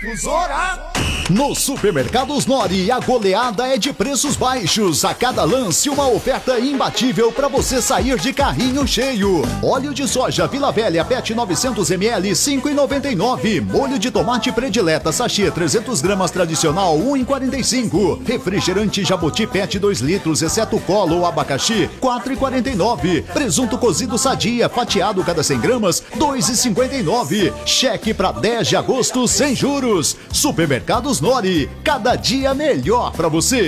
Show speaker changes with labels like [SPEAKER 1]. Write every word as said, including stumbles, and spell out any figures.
[SPEAKER 1] Difusora!
[SPEAKER 2] No Supermercados Nori, a goleada é de preços baixos. A cada lance, uma oferta imbatível para você sair de carrinho cheio. Óleo de soja Vila Velha P E T novecentos mililitros, cinco reais e noventa e nove centavos. Molho de tomate predileta sachê trezentos gramas tradicional, um real e quarenta e cinco centavos. Refrigerante Jabuti P E T dois litros, exceto cola ou abacaxi, quatro reais e quarenta e nove centavos. Presunto cozido Sadia, fatiado cada cem gramas, dois reais e cinquenta e nove centavos. Cheque para dez de agosto sem juros. Supermercados Nori, cada dia melhor para você.